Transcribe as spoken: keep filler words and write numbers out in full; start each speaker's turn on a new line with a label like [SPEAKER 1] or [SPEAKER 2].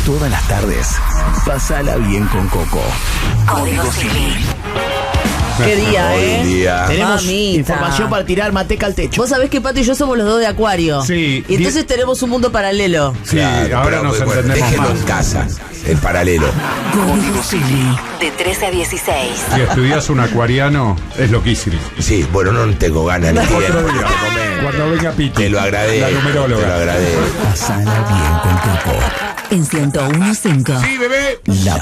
[SPEAKER 1] Todas las tardes, pasala bien con Coco. Código Civil.
[SPEAKER 2] Qué día, ¿eh?
[SPEAKER 3] Buen día.
[SPEAKER 4] Tenemos
[SPEAKER 2] Mamita.
[SPEAKER 4] información para tirar manteca al techo.
[SPEAKER 2] Vos sabés que Pato y yo somos los dos de Acuario.
[SPEAKER 5] Sí.
[SPEAKER 2] Y entonces tenemos un mundo paralelo.
[SPEAKER 5] Sí,
[SPEAKER 3] Claro,
[SPEAKER 5] ahora
[SPEAKER 3] pero,
[SPEAKER 5] nos
[SPEAKER 3] bueno,
[SPEAKER 5] entendemos
[SPEAKER 3] déjenlo
[SPEAKER 5] más.
[SPEAKER 3] en casa, el paralelo.
[SPEAKER 1] Código Civil.
[SPEAKER 6] De trece a dieciséis.
[SPEAKER 5] Si estudias un acuariano, es loquísimo.
[SPEAKER 3] Sí, bueno, no tengo ganas ni tiempo.
[SPEAKER 5] Otro
[SPEAKER 3] no
[SPEAKER 5] día,
[SPEAKER 3] te comento.
[SPEAKER 5] cuando venga Piti.
[SPEAKER 3] Te lo agradezco.
[SPEAKER 5] La numeróloga.
[SPEAKER 3] Te lo agradezco.
[SPEAKER 1] Pasala bien con Coco.
[SPEAKER 6] En ciento uno punto cinco.
[SPEAKER 3] Sí, bebé.
[SPEAKER 1] La